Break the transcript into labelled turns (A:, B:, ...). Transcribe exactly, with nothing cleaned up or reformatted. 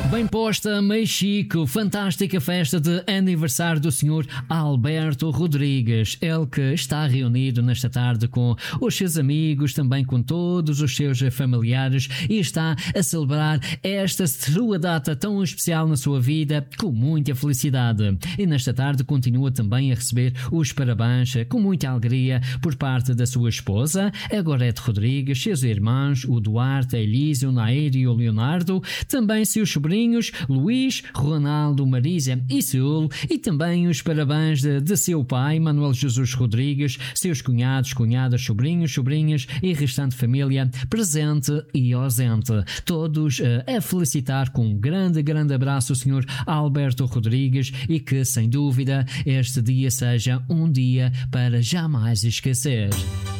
A: Bem posta, meio chico, fantástica festa de aniversário do senhor Alberto Rodrigues. Ele que está reunido nesta tarde com os seus amigos, também com todos os seus familiares, e está a celebrar esta sua data tão especial na sua vida com muita felicidade. E nesta tarde continua também a receber os parabéns com muita alegria por parte da sua esposa, a Gorete Rodrigues, seus irmãos, o Duarte, a Elisa, o Nair e o Leonardo, também seus sobrinhos Luís, Ronaldo, Marisa e Saúl, e também os parabéns de, de seu pai, Manuel Jesus Rodrigues, seus cunhados, cunhadas, sobrinhos, sobrinhas e restante família presente e ausente. Todos uh, a felicitar com um grande, grande abraço o senhor Alberto Rodrigues, e que, sem dúvida, este dia seja um dia para jamais esquecer.